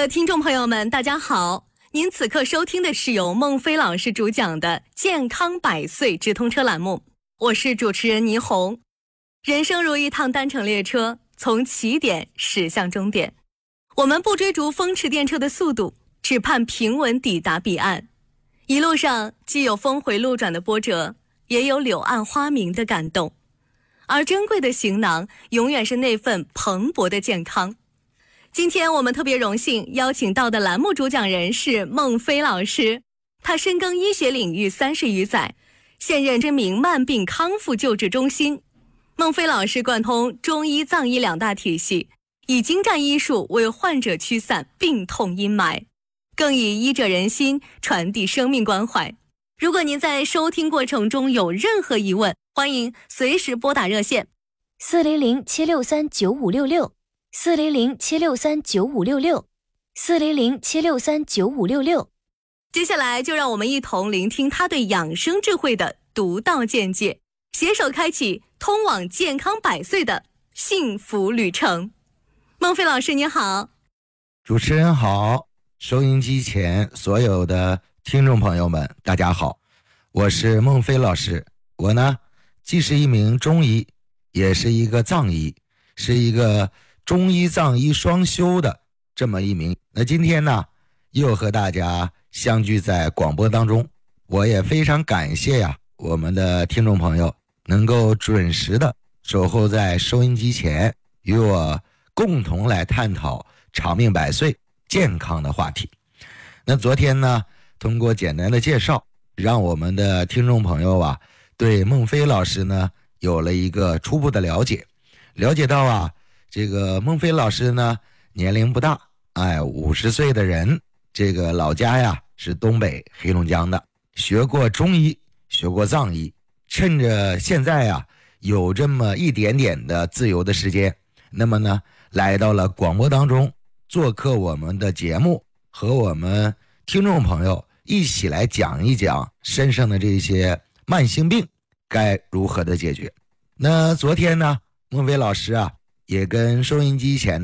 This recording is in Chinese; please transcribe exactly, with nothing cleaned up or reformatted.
的听众朋友们，大家好，您此刻收听的是由孟非老师主讲的健康百岁直通车栏目，我是主持人倪红。人生如一趟单程列车，从起点驶向终点，我们不追逐风驰电掣的速度，只盼平稳抵达彼岸。一路上既有峰回路转的波折，也有柳暗花明的感动，而珍贵的行囊永远是那份蓬勃的健康。今天我们特别荣幸邀请到的栏目主讲人是孟非老师，他深耕医学领域三十余载，现任知名慢病康复救治中心。孟非老师贯通中医藏医两大体系，以精湛医术为患者驱散病痛阴霾，更以医者仁心传递生命关怀。如果您在收听过程中有任何疑问，欢迎随时拨打热线四零零七六三九五六六四零零七六三九五六六四零零七六三九五六六。 接下来就让我们一同聆听他对养生智慧的独到见解，携手开启通往健康百岁的幸福旅程。孟非老师您好。 主持人好，收音机前所有的听众朋友们大家好，我是孟非老师。我呢既是一名中医，也是一个藏医，是一个中医藏医双修的这么一名。那今天呢又和大家相聚在广播当中，我也非常感谢呀我们的听众朋友能够准时的守候在收音机前，与我共同来探讨长命百岁健康的话题。那昨天呢通过简单的介绍，让我们的听众朋友啊对孟非老师呢有了一个初步的了解，了解到啊这个孟非老师呢年龄不大，哎，五十岁的人，这个老家呀是东北黑龙江的，学过中医，学过藏医，趁着现在啊有这么一点点的自由的时间，那么呢来到了广播当中做客我们的节目，和我们听众朋友一起来讲一讲身上的这些慢性病该如何的解决。那昨天呢孟非老师啊也跟收音机前